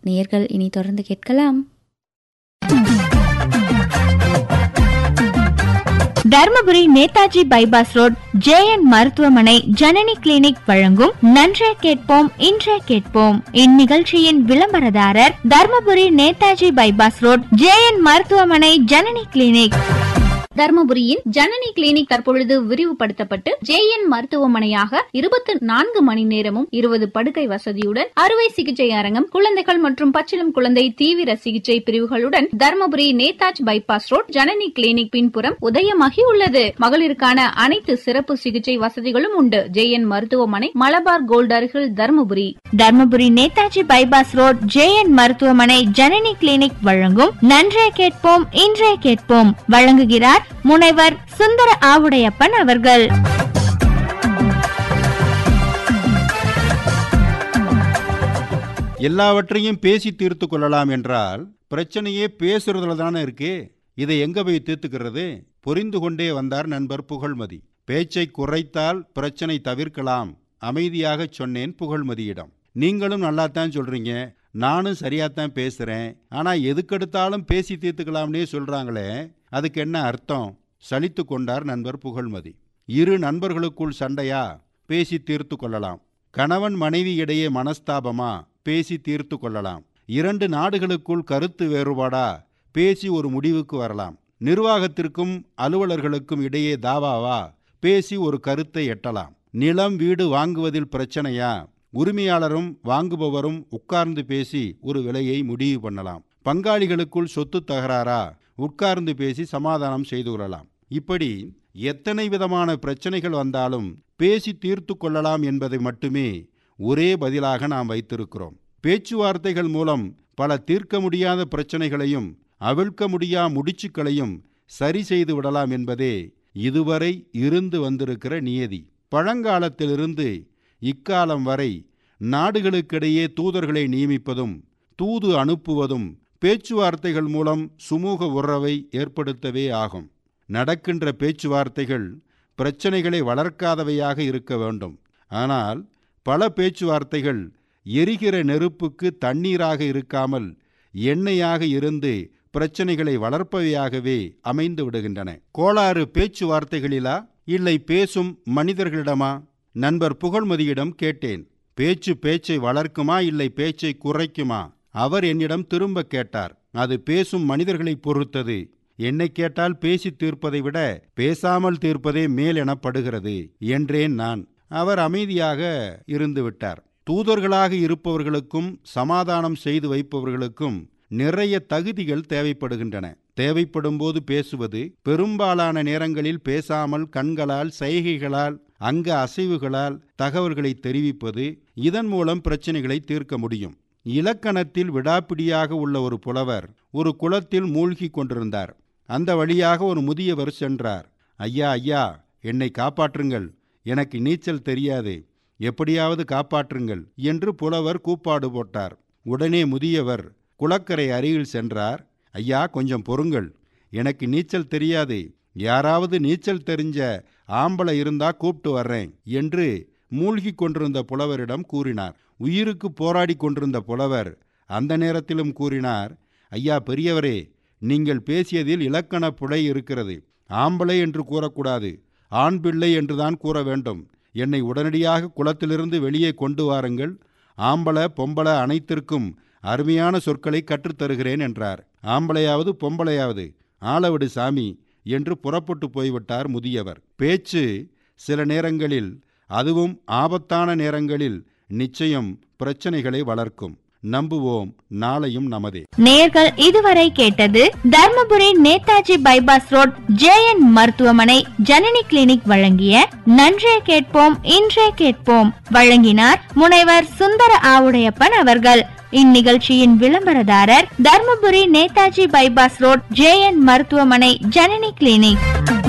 நேயர்கள் இனி தொடர்ந்து கேட்கலாம். Dharmapuri Netaji bypass road JN மருத்துவமனை ஜனனி கிளினிக் வழங்கும் நன்றே கேட்போம் இன்றே கேட்போம். இந்நிகழ்ச்சியின் விளம்பரதாரர் Dharmapuri Netaji bypass road JN மருத்துவமனை ஜனனி கிளினிக். தர்மபுரியின் ஜனனி கிளினிக் தற்பொழுது விரிவுபடுத்தப்பட்டு ஜேஎன் மருத்துவமனையாக 24 மணி நேரமும் 20 படுக்கை வசதியுடன் அறுவை சிகிச்சை அரங்கம், குழந்தைகள் மற்றும் பச்சிளம் குழந்தை தீவிர சிகிச்சை பிரிவுகளுடன் Dharmapuri Netaji bypass road Janani clinic பின்புறம் உதயமாகி உள்ளது. மகளிருக்கான அனைத்து சிறப்பு சிகிச்சை வசதிகளும் உண்டு. ஜேஎன் மருத்துவமனை, மலபார் கோல்ட் அருகில், Dharmapuri. Dharmapuri Netaji bypass road JN மருத்துவமனை ஜனனி கிளினிக் வழங்கும் நன்றே கேட்போம் இன்றே கேட்போம். வழங்குகிறார் முனைவர் சுந்தர ஆவுடையப்பன் அவர்கள். எல்லாவற்றையும் பேசி தீர்த்து கொள்ளலாம் என்றால் பிரச்சனையே பேசுறதுல தானே இருக்கு. இதை எங்க போய் தீர்த்துக்கிறது? புரிந்து கொண்டே வந்தார் நண்பர் புகழ்மதி. பேச்சை குறைத்தால் பிரச்சனை தவிர்க்கலாம், அமைதியாக சொன்னேன் புகழ்மதியிடம். நீங்களும் நல்லாத்தான் சொல்றீங்க, நானும் சரியாத்தான் பேசுறேன், ஆனா எதுக்கெடுத்தாலும் பேசி தீர்த்துக்கலாம்னே சொல்றாங்களே, அதுக்கு என்ன அர்த்தம்? சலித்து கொண்டார் நண்பர் புகழ்மதி. இரு நண்பர்களுக்குள் சண்டையா? பேசி தீர்த்து கொள்ளலாம். கணவன் மனைவி இடையே மனஸ்தாபமா? பேசி தீர்த்து கொள்ளலாம். 2 நாடுகளுக்குள் கருத்து வேறுபாடா? பேசி ஒரு முடிவுக்கு வரலாம். நிர்வாகத்திற்கும் அலுவலர்களுக்கும் இடையே தாவாவா? பேசி ஒரு கருத்தை எட்டலாம். நிலம் வீடு வாங்குவதில் பிரச்சனையா? உரிமையாளரும் வாங்குபவரும் உட்கார்ந்து பேசி ஒரு விலையை முடிவு பண்ணலாம். பங்காளிகளுக்குள் சொத்து தகராறா? உட்கார்ந்து பேசி சமாதானம் செய்து கொள்ளலாம். இப்படி எத்தனை விதமான பிரச்சனைகள் வந்தாலும் பேசி தீர்த்து கொள்ளலாம் என்பதை மட்டுமே ஒரே பதிலாக நாம் வைத்திருக்கிறோம். பேச்சுவார்த்தைகள் மூலம் பல தீர்க்க முடியாத பிரச்சனைகளையும் அவிழ்க்க முடியா முடிச்சுக்களையும் சரி செய்து விடலாம் என்பதே இதுவரை இருந்து வந்திருக்கிற நியதி. பழங்காலத்திலிருந்து இக்காலம் வரை நாடுகளுக்கிடையே தூதர்களை நியமிப்பதும் தூது அனுப்புவதும் பேச்சுவார்த்தைகள் மூலம் சுமூக உறவை ஏற்படுத்தவே ஆகும். நடக்கின்ற பேச்சுவார்த்தைகள் பிரச்சனைகளை வளர்க்காதவையாக இருக்க வேண்டும். ஆனால் பல பேச்சுவார்த்தைகள் எரிகிற நெருப்புக்கு தண்ணீராக இருக்காமல் எண்ணெயாக இருந்து பிரச்சனைகளை வளர்ப்பவையாகவே அமைந்து விடுகின்றன. கோளாறு பேச்சுவார்த்தைகளிலா, இல்லை பேசும் மனிதர்களிடமா? நண்பர் புகழ்மதியிடம் கேட்டேன். பேச்சை வளர்க்குமா, இல்லை பேச்சை குறைக்குமா? அவர் என்னிடம் திரும்ப கேட்டார். அது பேசும் மனிதர்களை பொறுத்தது. என்னை கேட்டால் பேசி தீர்ப்பதை விட பேசாமல் தீர்ப்பதே மேல் எனப்படுகிறது என்றேன் நான். அவர் அமைதியாக இருந்து விட்டார். தூதர்களாக இருப்பவர்களுக்கும் சமாதானம் செய்து வைப்பவர்களுக்கும் நிறைய தகுதிகள் தேவைப்படுகின்றன. தேவைப்படும் போது பேசுவது, பெரும்பாலான நேரங்களில் பேசாமல் கண்களால், சைகைகளால், அங்க அசைவுகளால் தகவல்களை தெரிவிப்பது, இதன் மூலம் பிரச்சனைகளை தீர்க்க முடியும். இலக்கணத்தில் விடாப்பிடியாக உள்ள ஒரு புலவர் ஒரு குளத்தில் மூழ்கி கொண்டிருந்தார். அந்த வழியாக ஒரு முதியவர் சென்றார். ஐயா ஐயா, என்னை காப்பாற்றுங்கள், எனக்கு நீச்சல் தெரியாது, எப்படியாவது காப்பாற்றுங்கள் என்று புலவர் கூப்பாடு போட்டார். உடனே முதியவர் குளக்கரை அருகில் சென்றார். ஐயா, கொஞ்சம் பொறுங்கள், எனக்கு நீச்சல் தெரியாது, யாராவது நீச்சல் தெரிஞ்ச ஆம்பளை இருந்தா கூப்பிட்டு வர்றேன் என்று மூழ்கி கொண்டிருந்த புலவரிடம் கூறினார். உயிருக்கு போராடி கொண்டிருந்த புலவர் அந்த நேரத்திலும் கூறினார், ஐயா பெரியவரே, நீங்கள் பேசியதில் இலக்கண புழை இருக்கிறது. ஆம்பளை என்று கூறக்கூடாது, ஆண் பிள்ளை என்றுதான் கூற வேண்டும். என்னை உடனடியாக குளத்திலிருந்து வெளியே கொண்டு வாருங்கள். ஆம்பளை பொம்பளை அனைத்திற்கும் அருமையான சொற்களை கற்றுத்தருகிறேன் என்றார். ஆம்பளையாவது பொம்பளையாவது ஆளவிடு சாமி என்று புறப்பட்டு போய்விட்டார் முதியவர். பேச்சு சில நேரங்களில், அதுவும் ஆபத்தான நேரங்களில் நிச்சயம் பிரச்சனைகளை வளர்க்கும். நம்புவோம், நாளையும் நமதே. நேயர்கள் இதுவரை கேட்டது Dharmapuri Netaji bypass road JN மருத்துவமனை ஜனனி கிளினிக் வழங்கிய நன்றே கேட்போம் இன்றே கேட்போம். வழங்கினார் முனைவர் சுந்தர ஆவுடையப்பன் அவர்கள். இந்நிகழ்ச்சியின் விளம்பரதாரர் Dharmapuri Netaji bypass road JN மருத்துவமனை ஜனனி கிளினிக்.